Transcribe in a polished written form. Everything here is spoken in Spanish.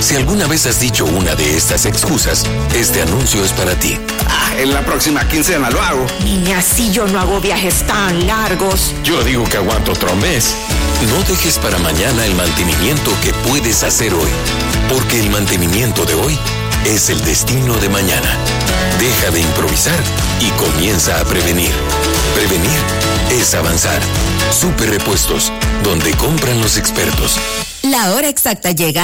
Si alguna vez has dicho una de estas excusas, este anuncio es para ti. En la próxima quincena lo hago. Niña, si yo no hago viajes tan largos. Yo digo que aguanto otro mes. No dejes para mañana el mantenimiento que puedes hacer hoy, porque el mantenimiento de hoy es el destino de mañana. Deja de improvisar y comienza a prevenir. Prevenir es avanzar. Super Repuestos, donde compran los expertos. La hora exacta llega